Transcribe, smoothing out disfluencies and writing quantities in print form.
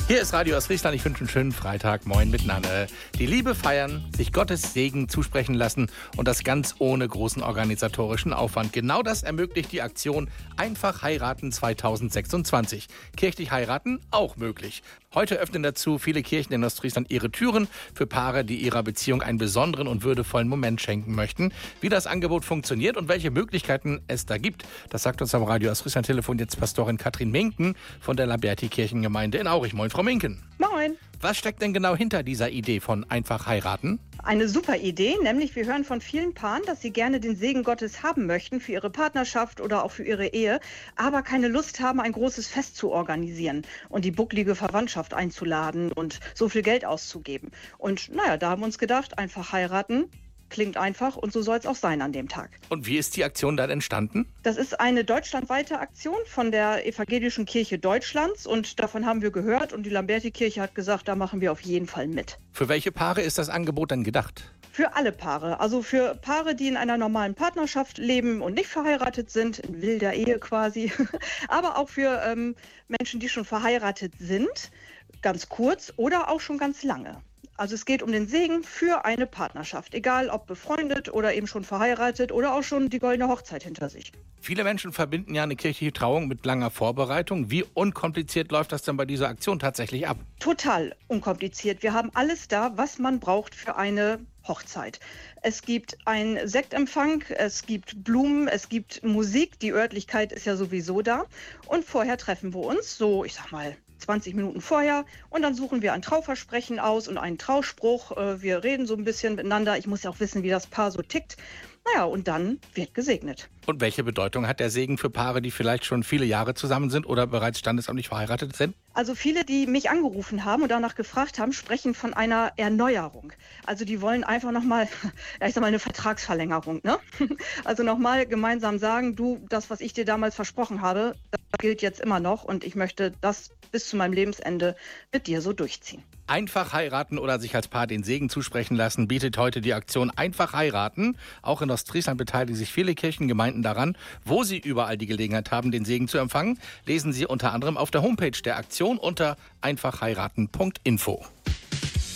Hier ist Radio Ostfriesland. Ich wünsche einen schönen Freitag. Moin miteinander. Die Liebe feiern, sich Gottes Segen zusprechen lassen und das ganz ohne großen organisatorischen Aufwand. Genau das ermöglicht die Aktion Einfach heiraten 2026. Kirchlich heiraten auch möglich. Heute öffnen dazu viele Kirchen in Ostfriesland ihre Türen für Paare, die ihrer Beziehung einen besonderen und würdevollen Moment schenken möchten. Wie das Angebot funktioniert und welche Möglichkeiten es da gibt, das sagt uns am Radio Ostfriesland Telefon jetzt Pastorin Katrin Minken von der Lamberti-Kirchengemeinde in Aurich. Moin, Frau Minken. Moin. Was steckt denn genau hinter dieser Idee von Einfach heiraten? Eine super Idee, nämlich wir hören von vielen Paaren, dass sie gerne den Segen Gottes haben möchten für ihre Partnerschaft oder auch für ihre Ehe, aber keine Lust haben, ein großes Fest zu organisieren und die bucklige Verwandtschaft einzuladen und so viel Geld auszugeben. Und da haben wir uns gedacht, einfach heiraten. Klingt einfach und so soll es auch sein an dem Tag. Und wie ist die Aktion dann entstanden? Das ist eine deutschlandweite Aktion von der Evangelischen Kirche Deutschlands und davon haben wir gehört und die Lamberti-Kirche hat gesagt, da machen wir auf jeden Fall mit. Für welche Paare ist das Angebot dann gedacht? Für alle Paare, also für Paare, die in einer normalen Partnerschaft leben und nicht verheiratet sind, in wilder Ehe quasi, aber auch für Menschen, die schon verheiratet sind, ganz kurz oder auch schon ganz lange. Also es geht um den Segen für eine Partnerschaft, egal ob befreundet oder eben schon verheiratet oder auch schon die goldene Hochzeit hinter sich. Viele Menschen verbinden ja eine kirchliche Trauung mit langer Vorbereitung. Wie unkompliziert läuft das denn bei dieser Aktion tatsächlich ab? Total unkompliziert. Wir haben alles da, was man braucht für eine Hochzeit. Es gibt einen Sektempfang, es gibt Blumen, es gibt Musik. Die Örtlichkeit ist ja sowieso da. Und vorher treffen wir uns, so ich sag mal 20 Minuten vorher, und dann suchen wir ein Trauversprechen aus und einen Trauspruch. Wir reden so ein bisschen miteinander. Ich muss ja auch wissen, wie das Paar so tickt. Und dann wird gesegnet. Und welche Bedeutung hat der Segen für Paare, die vielleicht schon viele Jahre zusammen sind oder bereits standesamtlich verheiratet sind? Also viele, die mich angerufen haben und danach gefragt haben, sprechen von einer Erneuerung. Also die wollen einfach nochmal, eine Vertragsverlängerung, ne? Also nochmal gemeinsam sagen, du, das, was ich dir damals versprochen habe, das gilt jetzt immer noch und ich möchte das bis zu meinem Lebensende mit dir so durchziehen. Einfach heiraten oder sich als Paar den Segen zusprechen lassen, bietet heute die Aktion Einfach heiraten. Auch in Ostfriesland beteiligen sich viele Kirchengemeinden daran. Wo sie überall die Gelegenheit haben, den Segen zu empfangen, lesen Sie unter anderem auf der Homepage der Aktion unter einfachheiraten.info.